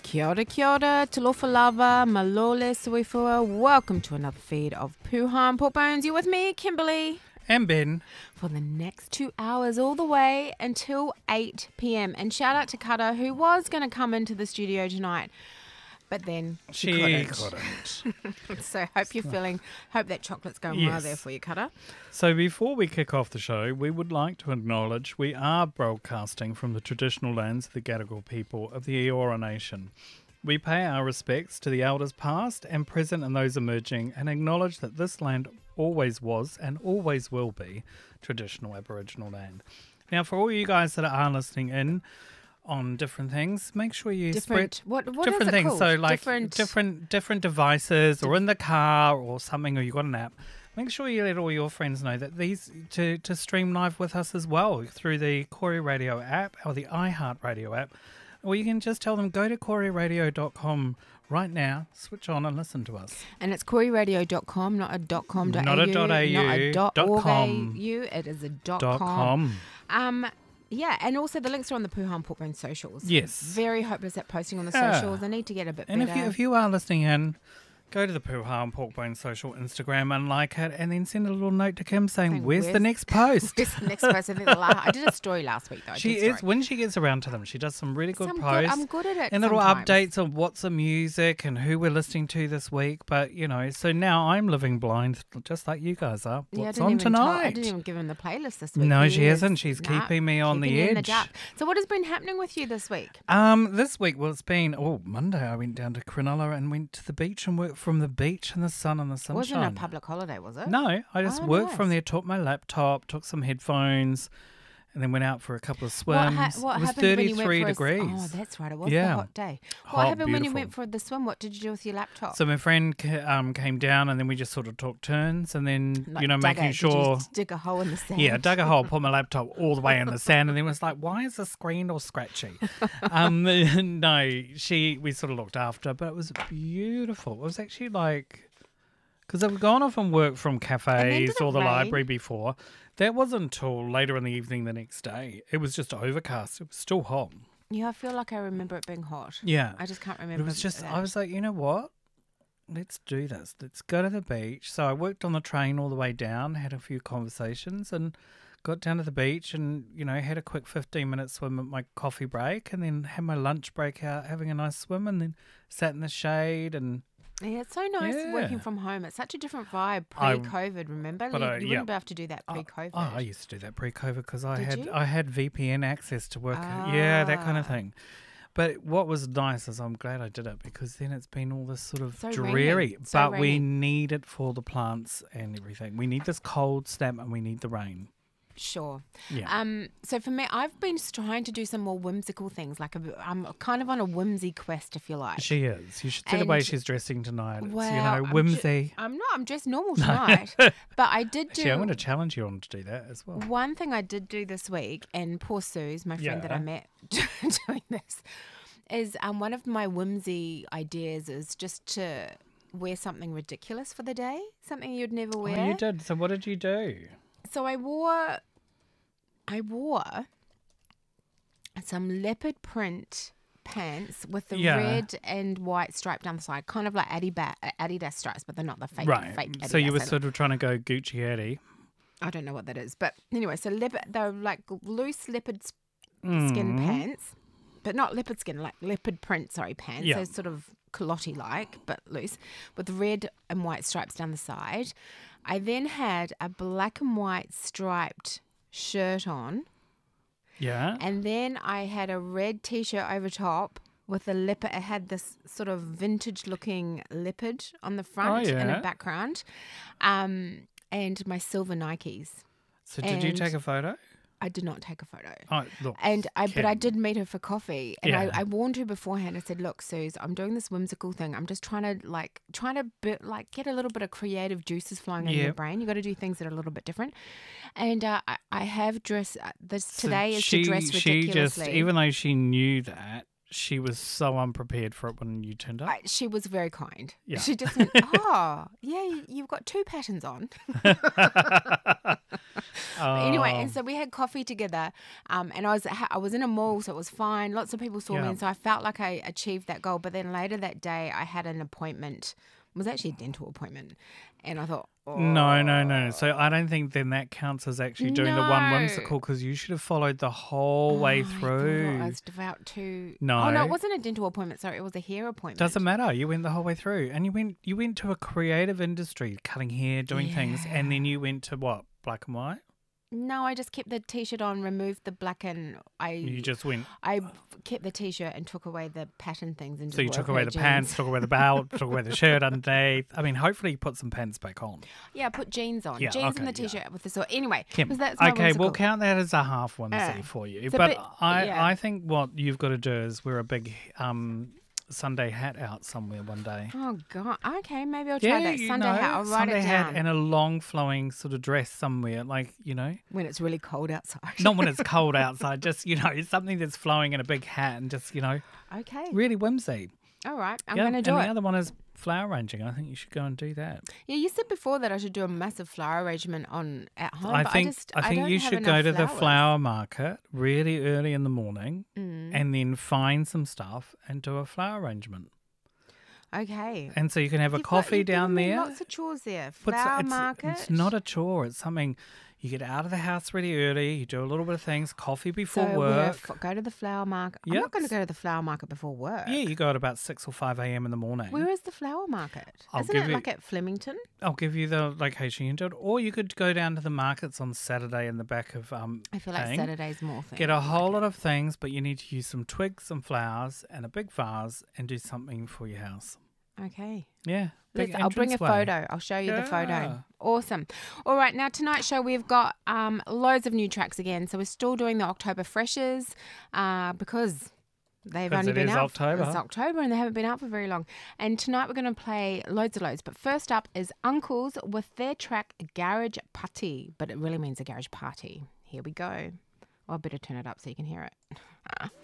Kia ora, talofa lava, malole suifua. Welcome to another feed of Puha and Pork Bones. You're with me, Kimberly, and Ben, for the next 2 hours all the way until 8 p.m. And shout out to Kata, who was going to come into the studio tonight, but then she couldn't. So hope that chocolate's going well there for you, Kata. So before we kick off the show, we would like to acknowledge we are broadcasting from the traditional lands of the Gadigal people of the Eora Nation. We pay our respects to the elders past and present and those emerging, and acknowledge that this land always was and always will be traditional Aboriginal land. Now, for all you guys that are listening in on different things, make sure you different different things. Called? So like different devices, or in the car or something, or you got an app. Make sure you let all your friends know that these to stream live with us as well through the Corey Radio app or the iHeart Radio app. Or you can just tell them, go to coreyradio.com right now, switch on and listen to us. And it's coreyradio.com, not a .com.au, not a .au, not a .com. It is a .com. Yeah, and also the links are on the Puha and Pork Bones socials. Yes. Very hopeless at posting on the socials. I need to get a bit better. And if you are listening in, go to the Puha and Pork Bones social Instagram and like it, and then send a little note to Kim saying, where's the next post? Where's the next post? I did a story last week, though. When she gets around to them, she does some really good posts. I'm good at it. And little sometimes. updates of what's the music and who we're listening to this week. But, so now I'm living blind, just like you guys are. What's on tonight? I didn't even give him the playlist this week. No, she hasn't. She's keeping me on the edge. So what has been happening with you this week? This week, it's been, Monday I went down to Cronulla and went to the beach and worked from the beach in the sun and the sunshine. It wasn't a public holiday, was it? No, I just worked from there, took my laptop, took some headphones, and then went out for a couple of swims. What it was happened 33 degrees. Oh, that's right. It was a hot day. What happened when you went for the swim? What did you do with your laptop? So my friend came down, and then we just sort of took turns, and then, making sure... Did you dig a hole in the sand? Yeah, dug a hole, put my laptop all the way in the sand, and then was like, why is the screen all scratchy? No, we sort of looked after, but it was beautiful. It was actually like... Because I've gone off and worked from cafes or the library before. That wasn't until later in the evening the next day. It was just overcast. It was still hot. Yeah, I feel like I remember it being hot. Yeah. I just can't remember. It was just, I was like, you know what? Let's do this. Let's go to the beach. So I worked on the train all the way down, had a few conversations, and got down to the beach and, had a quick 15-minute swim at my coffee break, and then had my lunch break out having a nice swim, and then sat in the shade and... Yeah, it's so nice working from home. It's such a different vibe pre-COVID, remember? You wouldn't be able to do that pre-COVID. I used to do that pre-COVID because I had VPN access to work. Yeah, that kind of thing. But what was nice is I'm glad I did it, because then it's been all this sort of dreary. But we need it for the plants and everything. We need this cold snap and we need the rain. Sure. Yeah. So for me, I've been trying to do some more whimsical things. I'm kind of on a whimsy quest, if you like. She is. You should see the way she's dressing tonight. It's, well, whimsy. I'm dressed normal tonight. But I did do... Actually, I'm going to challenge you on to do that as well. One thing I did do this week, and poor Suze, my friend that I met doing this, is one of my whimsy ideas is just to wear something ridiculous for the day, something you'd never wear. Oh, you did? So what did you do? So I wore some leopard print pants with the red and white stripe down the side, kind of like Adidas stripes, but they're not the fake Adidas. So you were sort of trying to go Gucci Adi. I don't know what that is, but anyway, so they're like loose leopard skin pants, but not leopard skin, like leopard print, pants. Yeah. So sort of culotte-like, but loose, with red and white stripes down the side. I then had a black and white striped shirt on. Yeah. And then I had a red T-shirt over top with a leopard. It had this sort of vintage-looking leopard on the front and a background, and my silver Nikes. So did you take a photo? I did not take a photo. Oh, look. But I did meet her for coffee, and I warned her beforehand. I said, "Look, Suze, I'm doing this whimsical thing. I'm just trying to get a little bit of creative juices flowing in your brain. You got to do things that are a little bit different." And I have dressed today is to dress ridiculously. She just, even though she knew that, she was so unprepared for it when you turned up. She was very kind. Yeah. She just went, "Oh, yeah, you've got two patterns on." But anyway, and so we had coffee together, and I was in a mall, so it was fine. Lots of people saw me, and so I felt like I achieved that goal. But then later that day, I had an appointment. It was actually a dental appointment, and I thought, No. So I don't think then that counts as actually doing the one whimsical, because you should have followed the whole way through. I was about to. No. Oh no, it wasn't a dental appointment. Sorry, it was a hair appointment. Doesn't matter. You went the whole way through, and you went to a creative industry, cutting hair, doing things, and then you went to what? Black and white? No, I just kept the t-shirt on, removed the black, and You just went. I kept the t-shirt and took away the pattern things. And So you took away the pants, took away the belt, took away the shirt underneath. I mean, hopefully you put some pants back on. Yeah, I put jeans on. Yeah, Jeans and the t-shirt with the sword. Anyway, Kim, that's my okay, we'll whimsical. count that as a half onesie for you. So, but but- I think what you've got to do is wear a big Sunday hat out somewhere one day. Oh God. Okay, maybe I'll try that Sunday hat. I'll write Sunday it hat down and a long flowing sort of dress somewhere, like, when it's really cold outside. not when it's cold outside, just, something that's flowing in a big hat and just, Okay. really whimsy. All right. I'm Yeah, going to do and it. the other one is flower arranging. I think you should go and do that. Yeah, you said before that I should do a massive flower arrangement at home. I but think I think don't you have should go enough to the flowers. flower market really early in the morning and then find some stuff and do a flower arrangement. Okay. And so you can have a coffee you've down given me there. Lots of chores there. But Flower market. It's not a chore. It's something you get out of the house really early. You do a little bit of things. Coffee before work. Go to the flower market. I'm Yep. not going to go to the flower market before work. Yeah, you go at about 6 or 5 a.m. in the morning. Where is the flower market? I'll Isn't give it you- like at Flemington? I'll give you the location you can do it. Or you could go down to the markets on Saturday in the back of I feel like Pang. Saturday's more thing. Get a whole lot of things, but you need to use some twigs, some flowers, and a big vase and do something for your house. Okay. Yeah. big I'll bring a entranceway. photo. I'll show you the Yeah. photo. Awesome. All right. Now, tonight's show, we've got loads of new tracks again. So we're still doing the October Freshes because they've 'Cause only it been is out. October. It's October and they haven't been out for very long. And tonight we're going to play loads. But first up is Uncles with their track Garage Party. But it really means a garage party. Here we go. Well, I better turn it up so you can hear it.